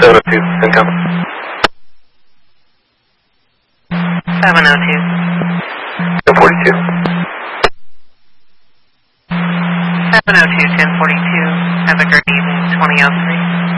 702, income. 702. 1042. 702, 1042. Have a great evening, 2003.